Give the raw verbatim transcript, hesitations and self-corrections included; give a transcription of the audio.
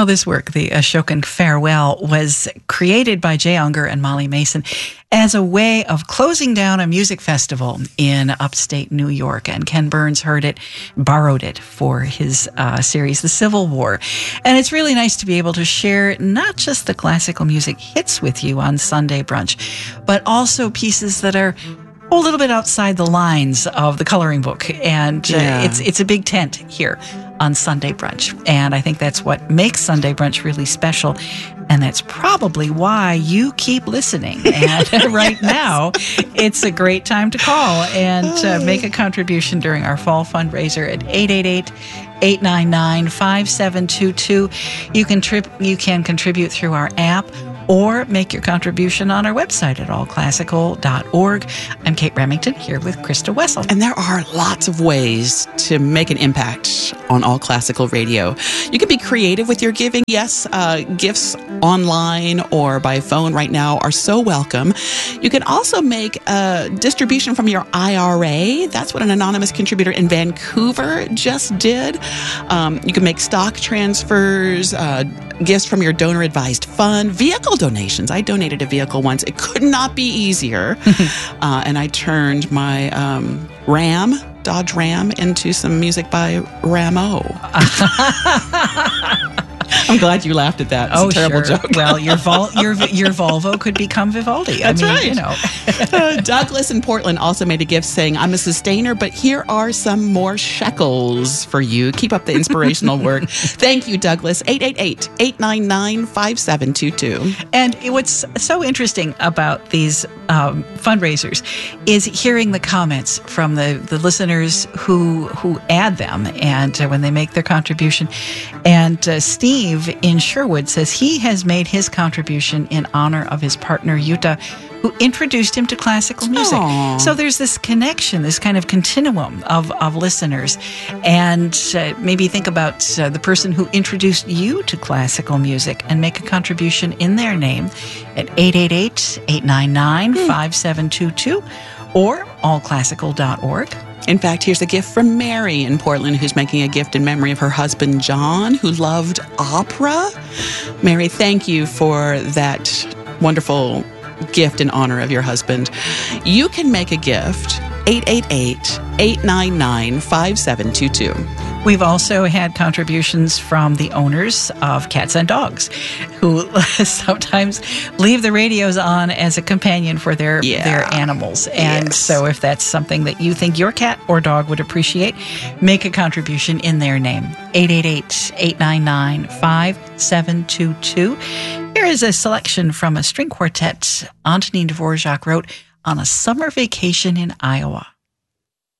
Well, this work, the Ashokan Farewell, was created by Jay Unger and Molly Mason as a way of closing down a music festival in upstate New York. And Ken Burns heard it, borrowed it for his uh, series, The Civil War. And it's really nice to be able to share not just the classical music hits with you on Sunday Brunch, but also pieces that are a little bit outside the lines of the coloring book. And uh, Yeah. it's it's a big tent here on Sunday Brunch. And I think that's what makes Sunday Brunch really special. And that's probably why you keep listening. And right now, it's a great time to call and uh, make a contribution during our fall fundraiser at eight eight eight, eight nine nine, five seven two two. You can trip, you can contribute through our app or make your contribution on our website at all classical dot org. I'm Kate Remington here with Krista Wessel. And there are lots of ways to make an impact on All Classical Radio. You can be creative with your giving. Yes, uh, gifts online or by phone right now are so welcome. You can also make a distribution from your I R A. That's what an anonymous contributor in Vancouver just did. Um, you can make stock transfers, uh, gifts from your donor-advised fund, vehicle donations. I donated a vehicle once. It could not be easier. uh, and I turned my um, Ram, Dodge Ram, into some music by Ramo. I'm glad you laughed at that. It's oh, a terrible sure. joke. Well, your Vol- your your Volvo could become Vivaldi. That's I mean, right. You know. uh, Douglas in Portland also made a gift saying, I'm a sustainer, but here are some more shekels for you. Keep up the inspirational work. Thank you, Douglas. eight eight eight, eight nine nine, five seven two two. And what's so interesting about these um, fundraisers is hearing the comments from the, the listeners who who add them and uh, when they make their contribution. And uh, Steve in Sherwood says he has made his contribution in honor of his partner, Yuta, who introduced him to classical music. Aww. So there's this connection, this kind of continuum of, of listeners. And uh, maybe think about uh, the person who introduced you to classical music and make a contribution in their name at eight eight eight, eight nine nine, five seven two two or all classical dot org. In fact, here's a gift from Mary in Portland, who's making a gift in memory of her husband, John, who loved opera. Mary, thank you for that wonderful gift in honor of your husband. You can make a gift, eight eight eight, eight nine nine, five seven two two. We've also had contributions from the owners of cats and dogs who sometimes leave the radios on as a companion for their, Yeah. their animals. And Yes. so if that's something that you think your cat or dog would appreciate, make a contribution in their name. eight eight eight, eight nine nine, five seven two two. Here is a selection from a string quartet Antonin Dvorak wrote on a summer vacation in Iowa.